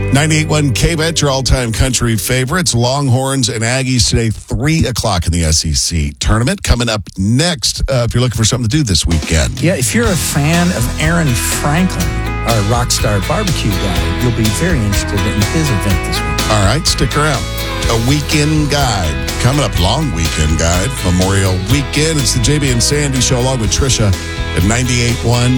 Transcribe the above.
98.1 K-Bet, your all-time country favorites. Longhorns and Aggies today, 3 o'clock in the SEC tournament. Coming up next, if you're looking for something to do this weekend. Yeah, if you're a fan of Aaron Franklin, our Rockstar Barbecue guy, you'll be very interested in his event this week. All right, stick around. A weekend guide. Coming up, long weekend guide. Memorial weekend. It's the JB and Sandy show along with Trisha at 98.1